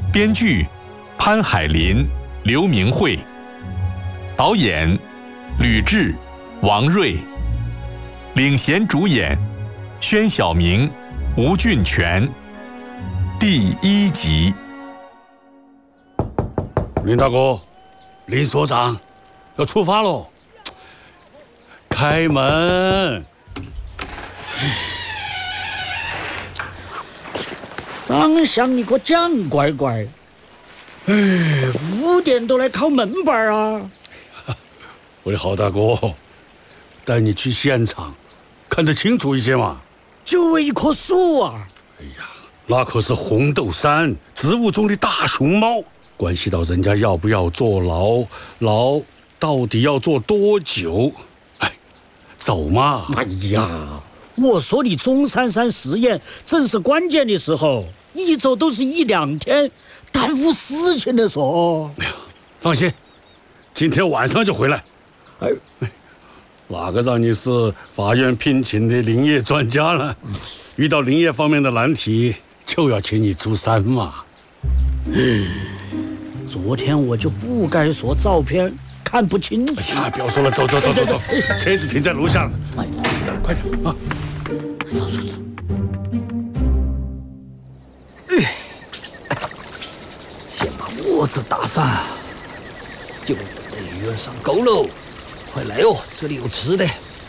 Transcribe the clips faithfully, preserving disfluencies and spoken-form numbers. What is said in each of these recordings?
编剧潘海林、刘明慧，导演吕雉、王瑞，领衔主演宣晓明、吴俊全。第一集。 林大哥，林所长，要出发喽！开门！ 长相你个蒋乖乖，哎，五点都来敲门板啊！ 我的好大哥，带你去现场，看得清楚一些嘛。 就为一棵树啊！ 哎呀，那可是红豆杉，植物中的大熊猫，关系到人家要不要坐牢，牢到底要坐多久？哎，走嘛！ 哎呀，我说你钟珊珊实验正是关键的时候，一走都是一两天，耽误事情的说。 哎呀，放心，今天晚上就回来。哎，哪个让你是法院聘请的林业专家呢？遇到林业方面的难题，就要请你出山嘛。 昨天我就不该说照片看不清楚。 哎呀，不要说了，走走走走走，车子停在楼下了，快点啊！ 走走走。 先把窝子打上，就等着鱼儿上钩喽。快来哦，这里有吃的。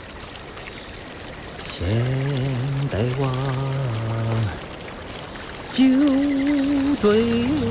先带我酒醉。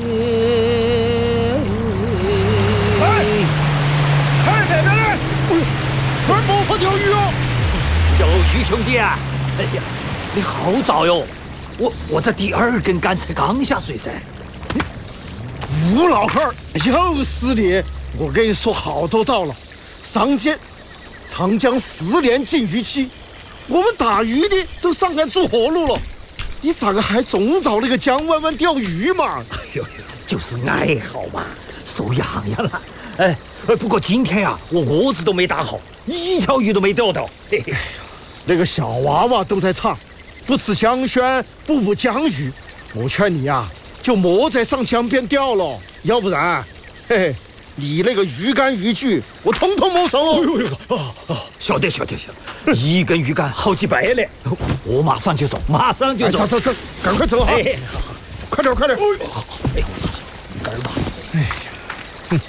哎，哎，来来来，快帮我钓鱼哦！ 钓鱼兄弟啊，哎呀，你好早哟！我我这第二根杆才刚下水噻。 吴老汉儿又是你！我跟你说好多道了。上届长江四年禁渔期，我们打鱼的都上岸做活路了，你咋个还总找那个江湾湾钓鱼嘛？ 哎呦，就是爱好嘛，手痒痒了。哎，不过今天啊，我窝子都没打好，一条鱼都没钓到。嘿嘿， 那个小娃娃都在唱，不吃江鲜，不捕江鱼。我劝你呀、啊，就莫再上江边钓了，要不然，嘿嘿。你那个鱼竿渔具，我统统没收哦！ 哎呦呦，哦哦，晓得晓得晓得，一根鱼竿好几百嘞，我马上就走，马上就走， 走走走，赶快走哈！ 哎， 快点快点！ 哎呦，好，哎呦，杆儿吧！ 哎呀，哼，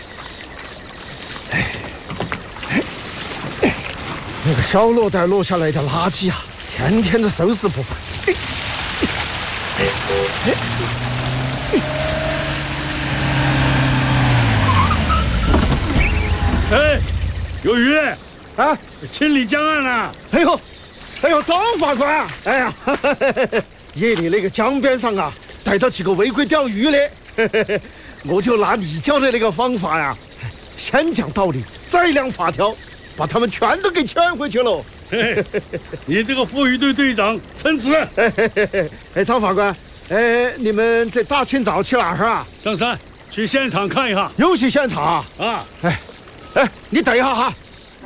哎，哎，那个小落袋落下来的垃圾啊，天天都收拾不完。哎，哎， 哎，有鱼啊！ 清理江岸了。 哎呦，哎呦，张法官，哎呀，夜里那个江边上啊，逮到几个违规钓鱼的，我就拿你教的那个方法呀，先讲道理，再量法条，把他们全都给圈回去了。 你这个捕鱼队队长称职。 哎，张法官，哎，你们这大清早去哪儿啊？ 上山去现场看一下。 又去现场啊？ 啊， 哎。哎，你等一下哈！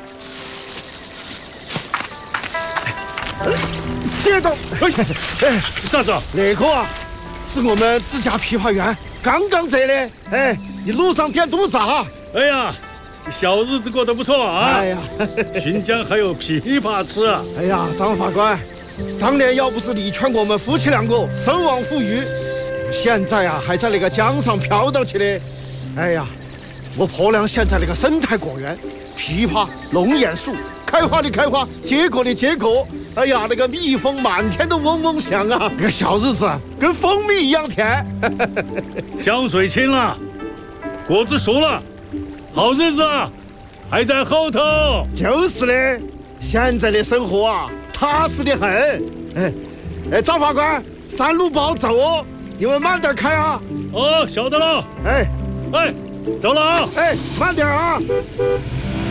接到， 哎，啥子？ 那个啊，是我们自家批发员刚刚摘的。哎，你路上垫肚子哈！ 哎呀，小日子过得不错啊！ 哎呀， 新疆还有枇杷吃啊！ 哎呀，张法官，当年要不是你劝我们夫妻两个守网护渔，现在啊还在那个江上飘荡起来。哎呀！我婆娘现在那个生态果园，枇杷、龙眼树，开花的开花，结果的结果，哎呀，那个蜜蜂满天都嗡嗡响啊！那个小日子跟蜂蜜一样甜。 江水清了，果子熟了，好日子啊还在后头。 就是的，现在的生活啊，踏实的很。哎，哎，张法官，山路不好走哦，你们慢点开啊。 哦，晓得了。 哎， 哎。走了啊！ 哎，慢点啊！